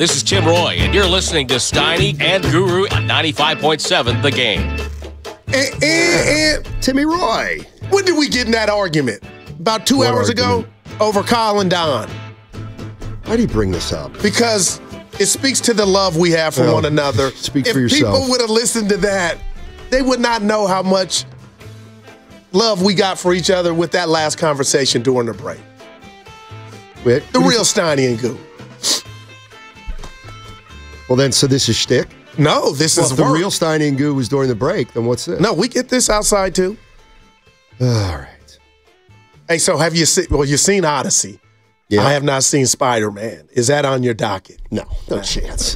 This is Tim Roy, and you're listening to Steiny and Guru on 95.7 The Game. And Timmy Roy. when did we get in that argument? About 2 hours ago over Kyle and Don. Why do you bring this up? Because it speaks to the love we have for one another. Speak if for yourself. people would have listened to that, they would not know how much love we got for each other with that last conversation during the break. Wait, The real Steiny and Goo. Well, then, so this is shtick? No, this Well, is if the work. real Steiny and Goo was during the break, then what's this? No, we get this outside too. All right. Hey, so have you seen? Well, you've seen Odyssey. Yeah. I have not seen Spider-Man. Is that on your docket? No chance.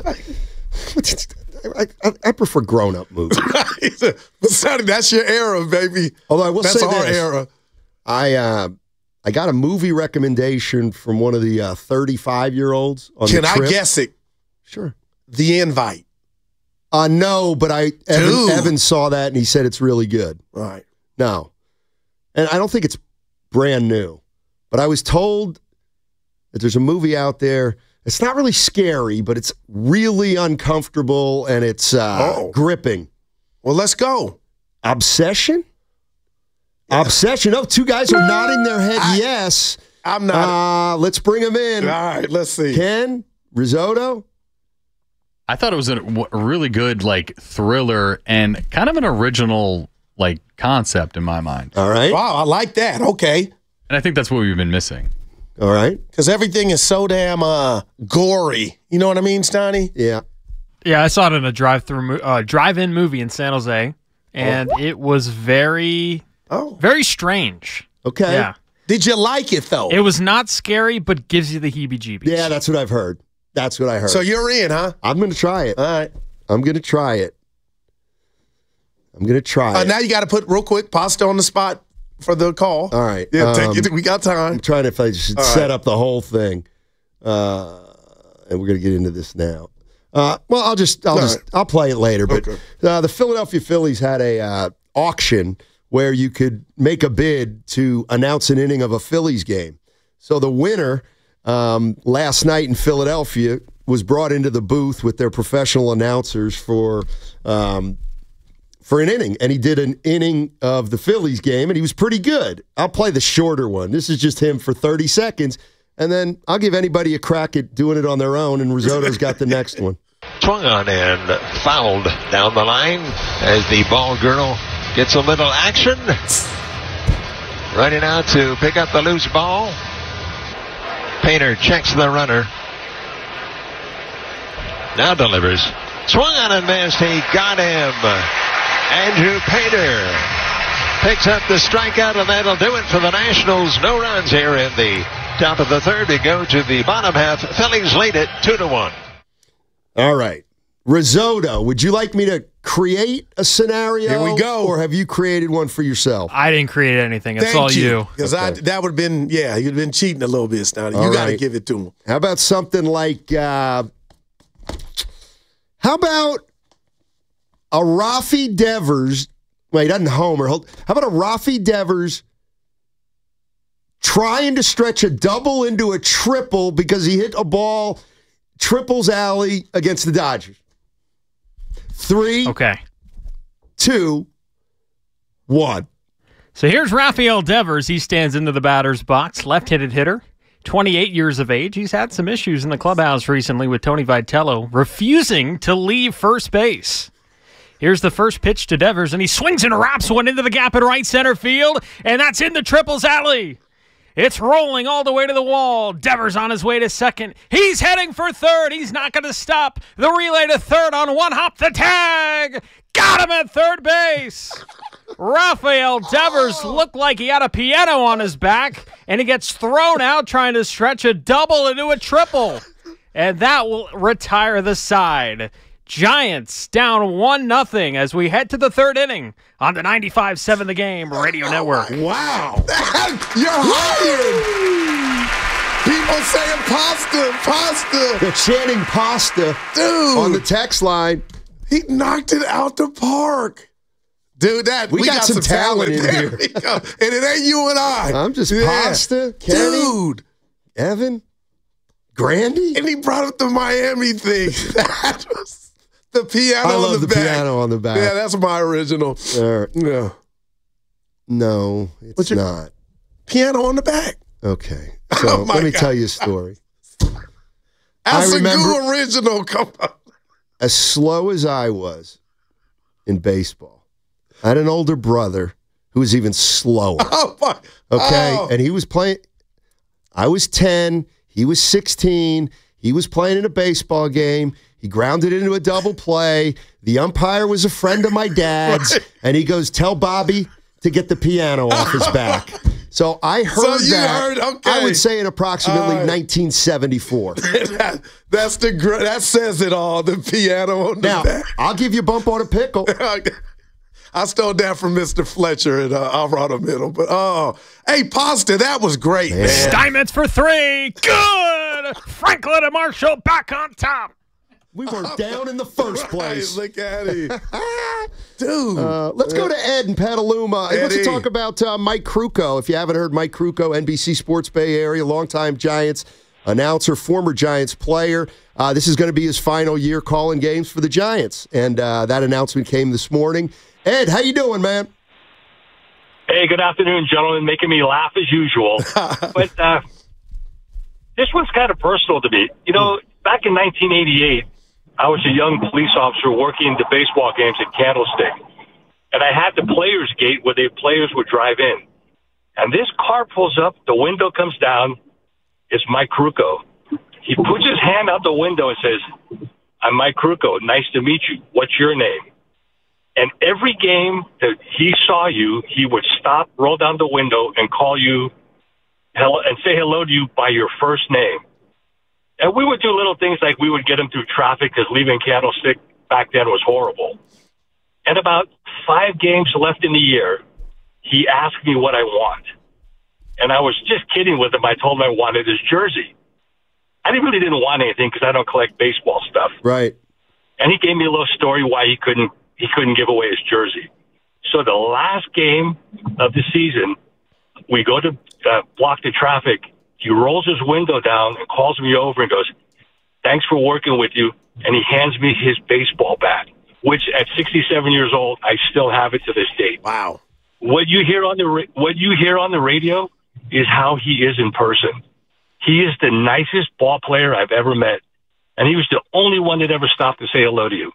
I prefer grown-up movies. But Sonny, that's your era, baby. Although I will That's say our this. era. I got a movie recommendation from one of the 35-year-olds on Can the I trip. guess it? Sure. The Invite. No, but Dude. Evan saw that and he said it's really good. Right. No. And I don't think it's brand new. But I was told that there's a movie out there. It's not really scary, but it's really uncomfortable and it's gripping. Well, let's go. Obsession? Obsession. Oh, two guys are nodding their head yes. I'm not. Let's bring them in. All right, let's see. Ken? Risotto? I thought it was a really good thriller and kind of an original concept in my mind. All right. Wow, I like that. Okay. And I think that's what we've been missing. All right. Because everything is so damn gory. You know what I mean, Steiny? Yeah. Yeah, I saw it in a drive-in movie in San Jose, and it was very strange. Okay. Yeah. Did you like it, though? It was not scary, but gives you the heebie-jeebies. Yeah, that's what I've heard. That's what I heard. So you're in, huh? I'm going to try it. All right. I'm going to try it. Now you got to put real quick pasta on the spot for the call. All right. Yeah, take it. We got time. I'm trying to if I should set up the whole thing. And we're going to get into this now. Well, I'll play it later. But the Philadelphia Phillies had a auction where you could make a bid to announce an inning of a Phillies game. So the winner last night in Philadelphia was brought into the booth with their professional announcers for an inning, and he did an inning of the Phillies game, and he was pretty good. I'll play the shorter one. This is just him for 30 seconds, and then I'll give anybody a crack at doing it on their own, and Risotto's got the next one. Swung on and fouled down the line as the ball girl gets a little action. Running out to pick up the loose ball. Painter checks the runner. Now delivers. Swung on and missed. He got him. Andrew Painter picks up the strikeout, and that'll do it for the Nationals. No runs here in the top of the third. We go to the bottom half. Phillies lead it 2-1. All right. Risotto, would you like me to create a scenario? Here we go. Or have you created one for yourself? I didn't create anything. It's Thank all you. Because Okay. that would have been, you'd been cheating a little bit, Steiny. You All got to right. give it to him. How about something like, how about a Rafi Devers, well, he doesn't homer. How about a Rafi Devers trying to stretch a double into a triple because he hit a ball triples alley against the Dodgers? 3, Okay. 2, 1. So here's Rafael Devers. He stands into the batter's box, left-handed hitter, 28 years of age. He's had some issues in the clubhouse recently with Tony Vitello refusing to leave first base. Here's the first pitch to Devers, and he swings and wraps one into the gap in right center field, and that's in the triples alley. It's rolling all the way to the wall. Devers on his way to second. He's heading for third. He's not going to stop. The relay to third on one hop. The tag. Got him at third base. Rafael Devers looked like he had a piano on his back, and he gets thrown out trying to stretch a double into a triple. And that will retire the side. Giants down 1-0 as we head to the third inning on the 95.7 The Game Radio Network. Wow. You're hired. People saying pasta. They're chanting pasta Dude. on the text line. He knocked it out the park. Dude, We got some talent in There here. we go. And it ain't you and I. I'm just pasta, Kenny, Dude. Evan. Grandy? And he brought up the Miami thing. That was the piano I love on the the back. piano on the back. Yeah, that's my original. Yeah. No, it's not. Piano on the back. Okay. So let me tell you a story. That's I a remember- good original. Come on. As slow as I was in baseball, I had an older brother who was even slower. Oh, my. Okay. Oh. And he was playing. I was 10. He was 16. He was playing in a baseball game. He grounded into a double play. The umpire was a friend of my dad's. Right. And he goes, tell Bobby to get the piano off his back. So I heard that. Okay. I would say in approximately 1974. That says it all. The piano on the Now, back. I'll give you a bump on a pickle. I stole that from Mr. Fletcher at Alvarado Middle. But, hey, Pasta, that was great, man. Steinmetz for 3. Good. Franklin and Marshall back on top. We were down in the first place. Look at him. Dude. Let's go to Ed in Petaluma. He wants to Eddie. talk about Mike Krukow. If you haven't heard Mike Krukow, NBC Sports Bay Area, longtime Giants announcer, former Giants player. This is going to be his final year calling games for the Giants. And that announcement came this morning. Ed, how you doing, man? Hey, good afternoon, gentlemen. Making me laugh as usual. But this one's kind of personal to me. You know, back in 1988, I was a young police officer working the baseball games at Candlestick. And I had the players' gate where the players would drive in. And this car pulls up, the window comes down. It's Mike Krukow. He puts his hand out the window and says, I'm Mike Krukow. Nice to meet you. What's your name? And every game that he saw you, he would stop, roll down the window, and call you hello, and say hello to you by your first name. And we would do little things like we would get him through traffic because leaving Candlestick back then was horrible. And about 5 games left in the year, he asked me what I want. And I was just kidding with him. I told him I wanted his jersey. I really didn't want anything because I don't collect baseball stuff. Right. And he gave me a little story why he couldn't give away his jersey. So the last game of the season, we go to block the traffic. He rolls his window down and calls me over and goes, thanks for working with you. And he hands me his baseball bat, which at 67 years old, I still have it to this date. Wow. What you hear on the radio is how he is in person. He is the nicest ball player I've ever met. And he was the only one that ever stopped to say hello to you.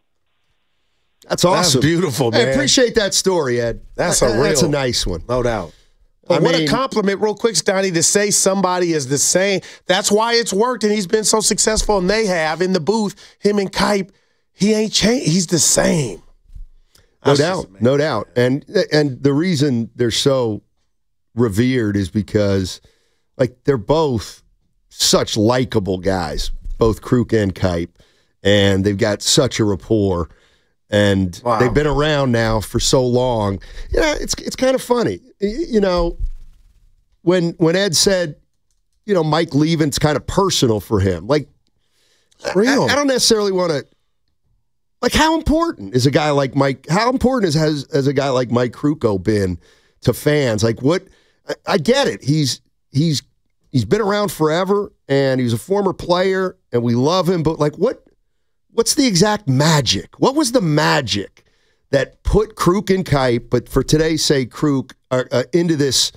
That's awesome. That's beautiful, man. I appreciate that story, Ed. That's a nice one. No doubt. But what a compliment, real quick, Steiny, to say somebody is the same. That's why it's worked, and he's been so successful, and they have in the booth, him and Kipe, he ain't changed. He's the same. No doubt. And the reason they're so revered is because, like, they're both such likable guys, both Kruk and Kipe, and they've got such a rapport. And they've been around now for so long. Yeah, it's kind of funny. You know, when Ed said, you know, Mike leaving's kind of personal for him. Like, real. I don't necessarily want to. Like, how important is a guy like Mike? How important has a guy like Mike Krukow been to fans? Like, what? I get it. He's been around forever, and he's a former player, and we love him. But like, what's the exact magic? What was the magic that put Kruk and Kipe, but for today's sake, Kruk, into this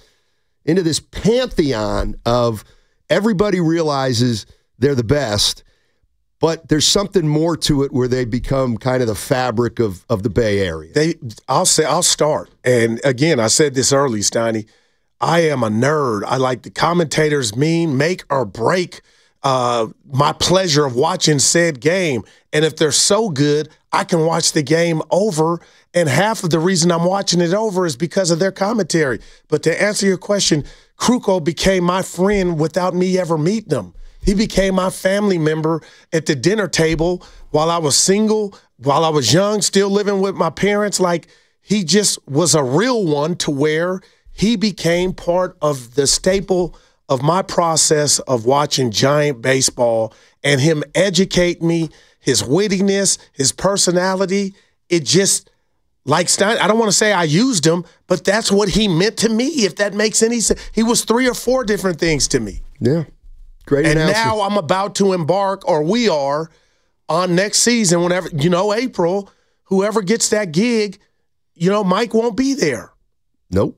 pantheon of everybody realizes they're the best, but there's something more to it where they become kind of the fabric of the Bay Area. I'll start. And again, I said this early, Steiny. I am a nerd. I like the commentators make or break my pleasure of watching said game. And if they're so good, I can watch the game over. And half of the reason I'm watching it over is because of their commentary. But to answer your question, Krukow became my friend without me ever meeting him. He became my family member at the dinner table while I was single, while I was young, still living with my parents. Like, he just was a real one to where he became part of the staple of my process of watching Giant baseball, and him educate me, his wittiness, his personality. It just, like Stein, I don't want to say I used him, but that's what he meant to me, if that makes any sense. He was 3 or 4 different things to me. Yeah. Great and announcer. now I'm about to embark, or we are, on next season, whenever, April, whoever gets that gig, Mike won't be there. Nope.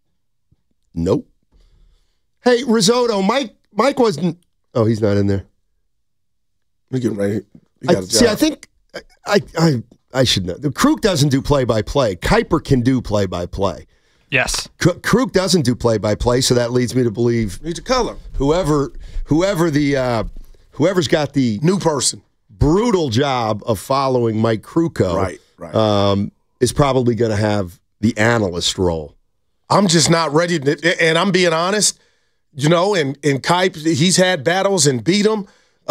Hey, Risotto, Mike wasn't. Oh, he's not in there. We're getting ready. You got a job. See, I think I should know. Kruk doesn't do play-by-play. Kuiper can do play-by-play. Yes. Kruk doesn't do play-by-play, so that leads me to believe Needs a color. whoever's got the New person. brutal job of following Mike Krukow, Right. is probably going to have the analyst role. I'm just not ready to, and I'm being honest, and Kipe, he's had battles and beat them.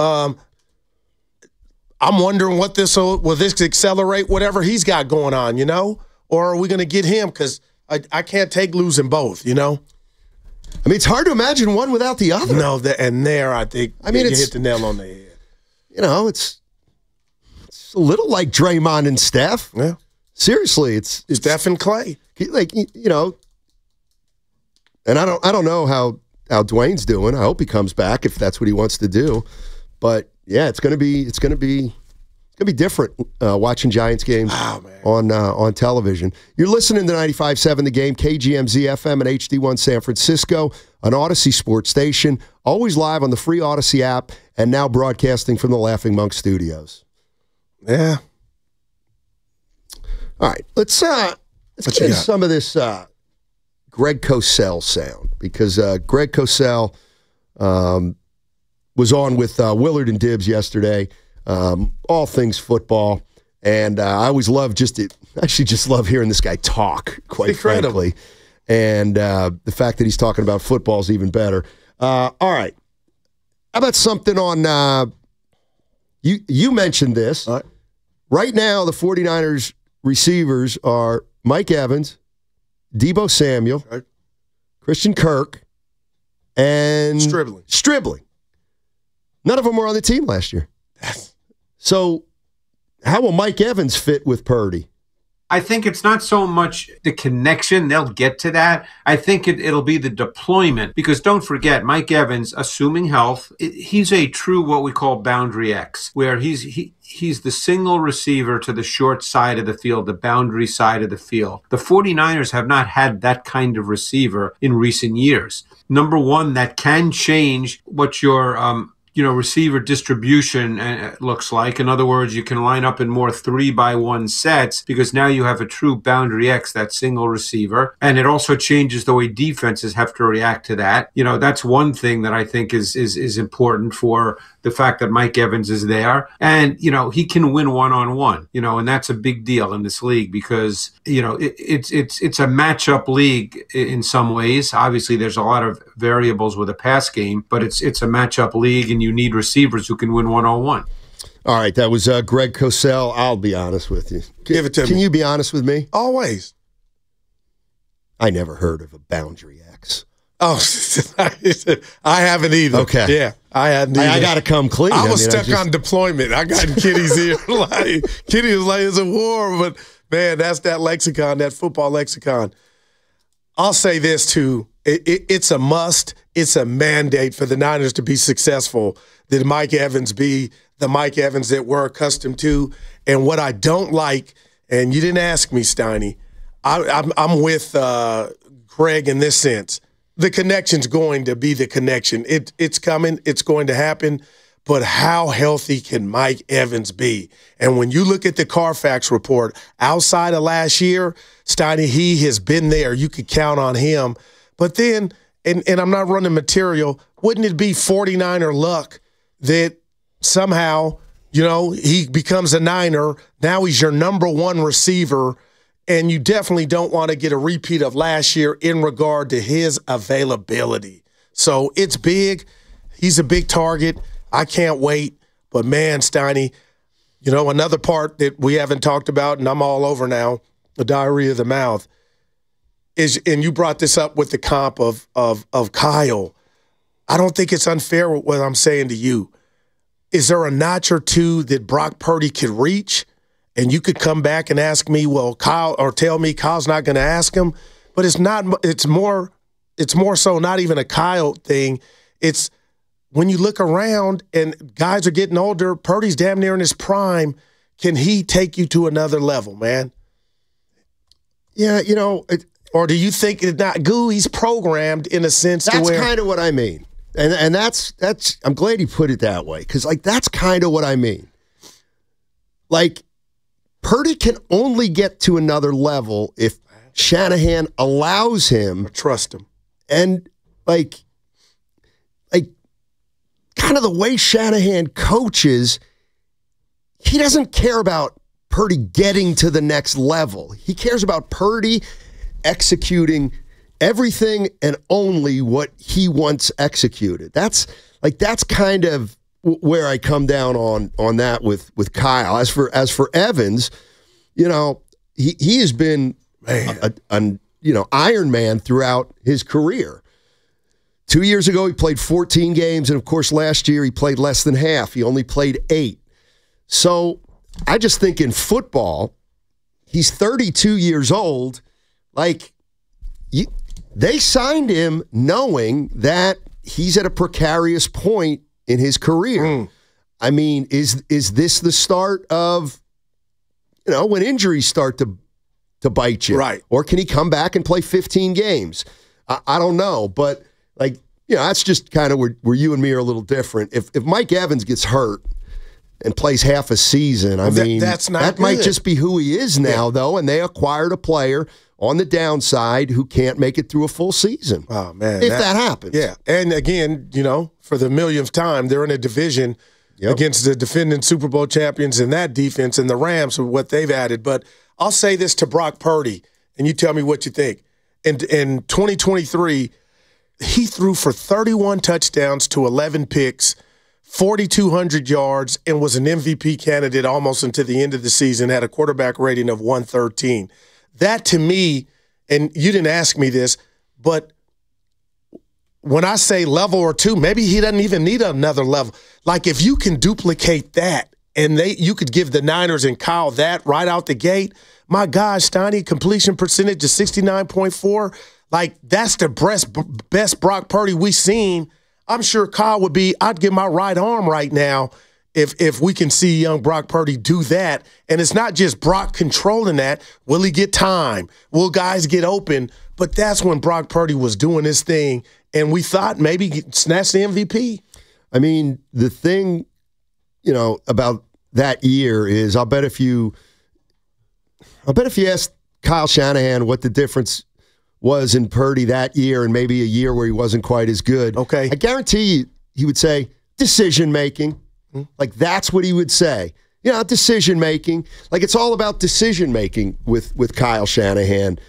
I'm wondering will this accelerate whatever he's got going on, or are we going to get him? Because I can't take losing both, I mean, it's hard to imagine one without the other. No, I think you hit the nail on the head. It's a little like Draymond and Steph. Yeah. Seriously, it's Steph and Clay. Like, and I don't know how Dwayne's doing. I hope he comes back if that's what he wants to do. But yeah, it's gonna be different watching Giants games on television. You're listening to 95.7 The Game, KGMZ FM and HD1 San Francisco, an Odyssey sports station, always live on the free Odyssey app, and now broadcasting from the Laughing Monk Studios. Yeah. All right, let's get into some of this Greg Cosell sound, because Greg Cosell was on with Willard and Dibbs yesterday, all things football, and I always love just love hearing this guy talk, quite frankly, and the fact that he's talking about football is even better. All right, how about something on you mentioned this. All right. Right now, the 49ers receivers are Mike Evans, Deebo Samuel, Christian Kirk, and Stribling. None of them were on the team last year. So how will Mike Evans fit with Purdy? I think it's not so much the connection. They'll get to that. I think it'll be the deployment, because don't forget, Mike Evans, assuming health, he's a true what we call boundary X, where he's the single receiver to the short side of the field, the boundary side of the field. The 49ers have not had that kind of receiver in recent years. Number one, that can change what your receiver distribution looks like. In other words, you can line up in more 3-by-1 sets, because now you have a true boundary X, that single receiver. And it also changes the way defenses have to react to that. That's one thing that I think is important for the fact that Mike Evans is there. And, he can win one-on-one, and that's a big deal in this league, because, it's a matchup league in some ways. Obviously, there's a lot of variables with a pass game, but it's a matchup league, and you need receivers who can win one-on-one. All right, that was Greg Cosell. I'll be honest with you. Give it to me. Can you be honest with me? Always. I never heard of a boundary X. Oh, I haven't either. Okay. Yeah, I hadn't either. I got to come clean. I was stuck on deployment. I got in Kitty's ear. Kitty was like, it's a war. But, man, that's that lexicon, that football lexicon. I'll say this, too. It's a must. It's a mandate for the Niners to be successful, that Mike Evans be the Mike Evans that we're accustomed to. And what I don't like, and you didn't ask me, Steiny, I'm with Greg in this sense. The connection's going to be the connection. It's coming. It's going to happen. But how healthy can Mike Evans be? And when you look at the Carfax report, outside of last year, Steiny, he has been there. You could count on him. But then, and I'm not running material, wouldn't it be 49er luck that somehow, he becomes a Niner, now he's your number one receiver, and you definitely don't want to get a repeat of last year in regard to his availability. So it's big. He's a big target. I can't wait. But, man, Steiny, another part that we haven't talked about, and I'm all over now, the diarrhea of the mouth, is, and you brought this up with the comp of Kyle. I don't think it's unfair what I'm saying to you. Is there a notch or two that Brock Purdy could reach? And you could come back and ask me, well, Kyle, or tell me Kyle's not going to ask him. But it's not. It's more so not even a Kyle thing. It's when you look around and guys are getting older, Purdy's damn near in his prime. Can he take you to another level, man? Yeah, or do you think it's not he's programmed in a sense to where... That's kind of what I mean. And that's I'm glad you put it that way, because that's kind of what I mean. Purdy can only get to another level if Shanahan allows him. Or trust him. And kind of the way Shanahan coaches, he doesn't care about Purdy getting to the next level. He cares about Purdy executing everything and only what he wants executed. That's kind of where I come down on that with Kyle. As for Evans, he has been an Iron Man throughout his career. 2 years ago, he played 14 games, and of course, last year he played less than half. He only played 8. So I just think in football, he's 32 years old. They signed him knowing that he's at a precarious point in his career. I mean, is this the start of, when injuries start to bite you? Right. Or can he come back and play 15 games? I don't know, but that's just kind of where you and me are a little different. If Mike Evans gets hurt and plays half a season, that might just be who he is now, though, and they acquired a player on the downside who can't make it through a full season. Oh, man. If that happens. Yeah, and again, for the millionth time, they're in a division against the defending Super Bowl champions in that defense, and the Rams are what they've added. But I'll say this to Brock Purdy, and you tell me what you think. In 2023, he threw for 31 touchdowns to 11 picks, 4,200 yards, and was an MVP candidate almost until the end of the season, had a quarterback rating of 113. That to me, and you didn't ask me this, but when I say level or two, maybe he doesn't even need another level. If you can duplicate that, and you could give the Niners and Kyle that right out the gate, my gosh, Steiny, completion percentage of 69.4, that's the best Brock Purdy we've seen. I'm sure Kyle would be, I'd give my right arm right now if we can see young Brock Purdy do that. And it's not just Brock controlling that. Will he get time? Will guys get open? But that's when Brock Purdy was doing his thing, and we thought maybe snatch the MVP. I mean, the thing, about that year is I'll bet if you asked Kyle Shanahan what the difference was in Purdy that year and maybe a year where he wasn't quite as good. Okay. I guarantee you he would say decision-making. That's what he would say. Decision-making. It's all about decision-making with Kyle Shanahan.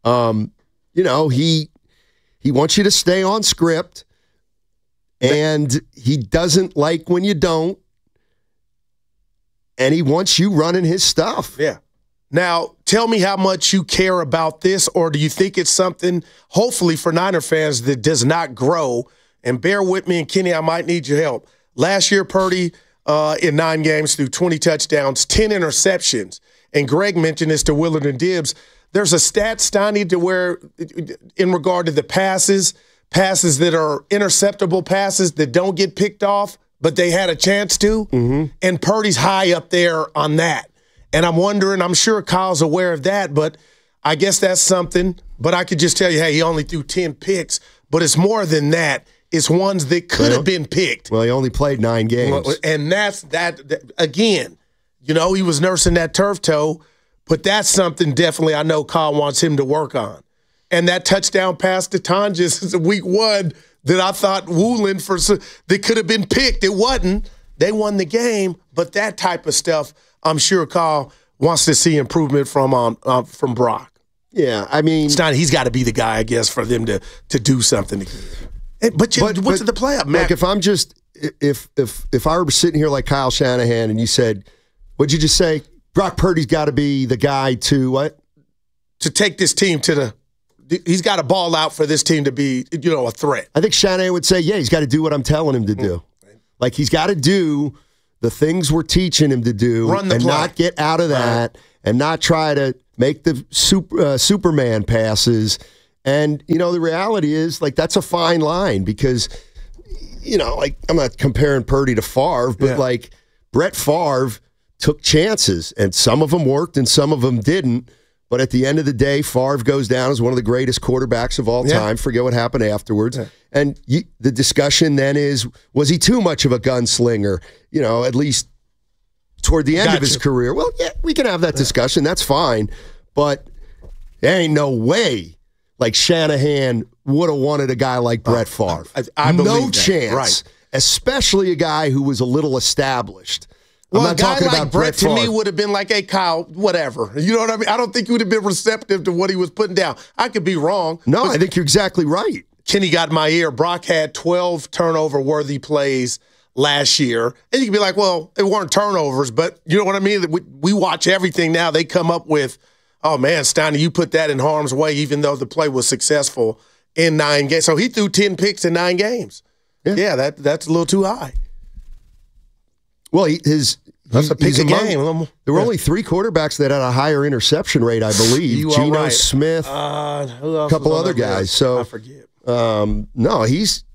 He wants you to stay on script, and he doesn't like when you don't, and he wants you running his stuff. Yeah. Now, tell me how much you care about this, or do you think it's something, hopefully for Niner fans, that does not grow? And bear with me, and Kenny, I might need your help. Last year, Purdy, in 9 games, threw 20 touchdowns, 10 interceptions. And Greg mentioned this to Willard and Dibbs. There's a stat, Steiny, to where, in regard to the passes that are interceptable passes that don't get picked off, but they had a chance to. Mm-hmm. And Purdy's high up there on that. And I'm wondering, I'm sure Kyle's aware of that, but I guess that's something. But I could just tell you, hey, he only threw 10 picks. But it's more than that. It's ones that could have been picked. Well, he only played 9 games. And that's that again, he was nursing that turf toe, but that's something definitely I know Kyle wants him to work on. And that touchdown pass to Tonjes is week 1 that I thought Woolen that could have been picked. It wasn't. They won the game, but that type of stuff, I'm sure Kyle wants to see improvement from Brock. Yeah, I mean, Stein, he's got to be the guy, I guess, for them to do something. But what's the playoff, man? If I'm just if I were sitting here like Kyle Shanahan and you said, what'd you just say? Brock Purdy's got to be the guy to what? To take this team he's got to ball out for this team to be, a threat. I think Shanahan would say, yeah, he's got to do what I'm telling him to do. He's got to do the things we're teaching him to do and not get out of that and not try to make the Superman passes. And, the reality is, that's a fine line because, like I'm not comparing Purdy to Favre, but like Brett Favre took chances, and some of them worked and some of them didn't. But at the end of the day, Favre goes down as one of the greatest quarterbacks of all time. Forget what happened afterwards. Yeah. And the discussion then is, was he too much of a gunslinger, at least toward the end of his career? Well, yeah, we can have that discussion. That's fine. But there ain't no way like Shanahan would have wanted a guy like Brett Favre. I believe no that. chance, right. Especially a guy who was a little established. Well, a guy like Brett to me would have been like, hey, Kyle, whatever. You know what I mean? I don't think he would have been receptive to what he was putting down. I could be wrong. No, I think you're exactly right. Kenny got in my ear. Brock had 12 turnover-worthy plays last year. And you can be like, well, it weren't turnovers, but you know what I mean? We watch everything now. They come up with, oh, man, Steiny, you put that in harm's way even though the play was successful in 9 games. So he threw 10 picks in 9 games. Yeah, that's a little too high. Well, that's a pick a game. There were only 3 quarterbacks that had a higher interception rate, I believe. Geno Smith, a couple other guys. So I forget. No,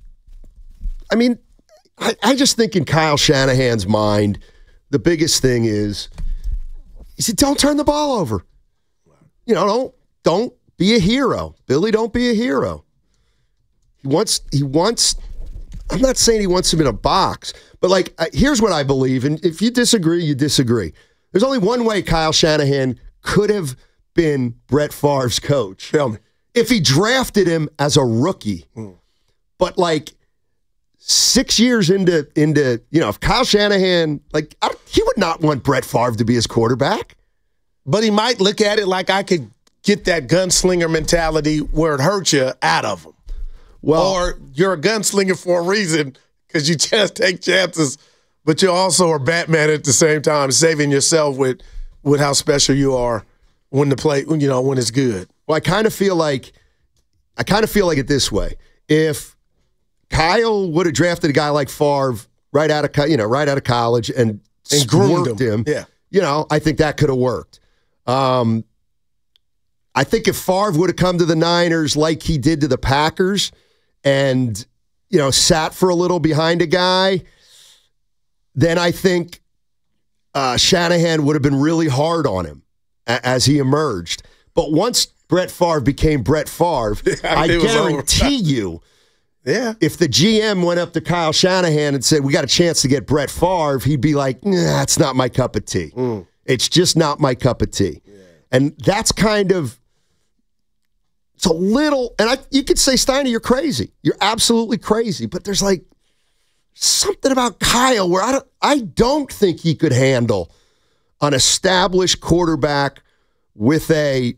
I just think in Kyle Shanahan's mind, the biggest thing is, he said, don't turn the ball over. Don't be a hero. Billy, don't be a hero. He wants, I'm not saying he wants him in a box, but like, here's what I believe, and if you disagree, you disagree. There's only one way Kyle Shanahan could have been Brett Favre's coach. Tell me. If he drafted him as a rookie. But like 6 years into if Kyle Shanahan, he would not want Brett Favre to be his quarterback. But he might look at it like I could get that gunslinger mentality where it hurts you out of him. Well, or you're a gunslinger for a reason because you just take chances, but you also are Batman at the same time, saving yourself with how special you are when the play, when it's good. Well, I kind of feel like it this way. If Kyle would have drafted a guy like Favre right out of college and groomed him, I think that could have worked. I think if Favre would have come to the Niners like he did to the Packers and, sat for a little behind a guy, then I think Shanahan would have been really hard on him as he emerged. But once Brett Favre became Brett Favre, I guarantee you, if the GM went up to Kyle Shanahan and said, we got a chance to get Brett Favre, he'd be like, nah, it's not my cup of tea. It's just not my cup of tea. Yeah. And that's kind of, it's a little, and you could say, Steiny, you're crazy. You're absolutely crazy. But there's like something about Kyle where I don't think he could handle an established quarterback with a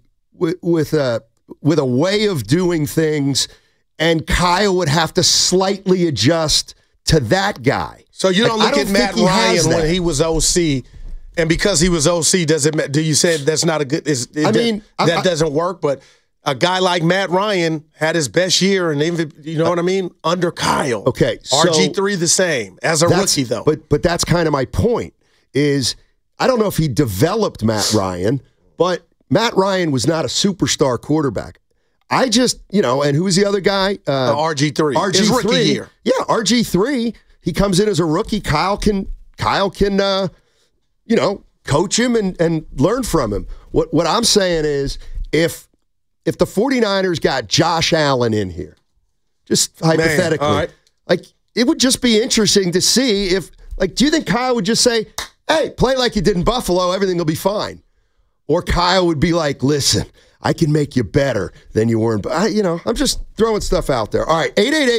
way of doing things, and Kyle would have to slightly adjust to that guy. So you don't look at Matt Ryan when he was OC, and because he was OC, do you say that's not a good? That doesn't work. But a guy like Matt Ryan had his best year, and even what I mean, under Kyle. Okay, RG3 the same as a rookie though. But that's kind of my point. Is I don't know if he developed Matt Ryan, but Matt Ryan was not a superstar quarterback. I just, and who's the other guy? RG3. RG3. His rookie year. Yeah, RG3. He comes in as a rookie. Kyle can coach him and learn from him. What I'm saying is if the 49ers got Josh Allen in here, just hypothetically, all right. It would just be interesting to see if, do you think Kyle would just say, hey, play like you did in Buffalo, everything will be fine? Or Kyle would be like, listen, I can make you better than you were. I'm just throwing stuff out there. All right,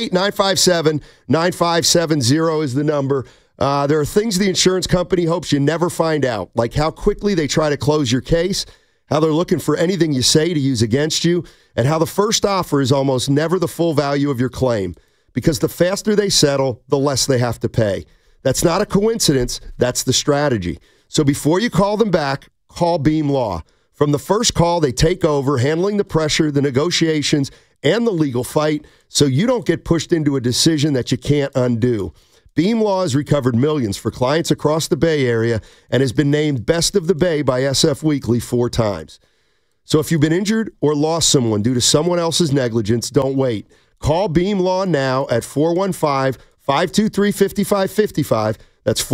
888-957-9570 is the number. There are things the insurance company hopes you never find out, like how quickly they try to close your case, how they're looking for anything you say to use against you, and how the first offer is almost never the full value of your claim, because the faster they settle, the less they have to pay. That's not a coincidence. That's the strategy. So before you call them back, call Beam Law. From the first call, they take over, handling the pressure, the negotiations, and the legal fight, so you don't get pushed into a decision that you can't undo. Beam Law has recovered millions for clients across the Bay Area and has been named Best of the Bay by SF Weekly 4 times. So if you've been injured or lost someone due to someone else's negligence, don't wait. Call Beam Law now at 415-5 415-523-5555. That's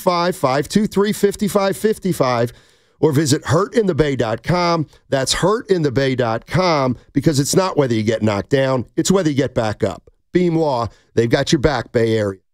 415-523-5555. Or visit hurtinthebay.com. That's hurtinthebay.com, because it's not whether you get knocked down, it's whether you get back up. Beam Law, they've got your back, Bay Area.